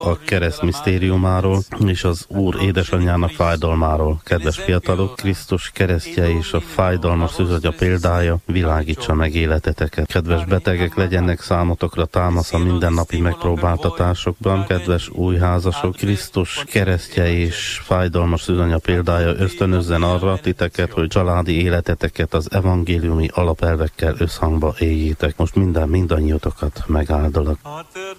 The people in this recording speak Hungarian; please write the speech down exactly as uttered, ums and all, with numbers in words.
a kereszt misztériumáról és az Úr édesanyjának fájdalmáról. Kedves fiatalok, Krisztus keresztje és a fájdalmas szűzatya példája világítsa meg életeteket. Kedves betegek, legyenek számotokra támasz a mindennapi megpróbáltatásokban. Kedves új házasok, Krisztus keresztje és fájdalmas szűzanya példája ösztönözzen arra titeket, hogy családi életeteket az evangéliumi alapelvekkel összhangba éljétek. Most minden mindannyiótokat megáldalak.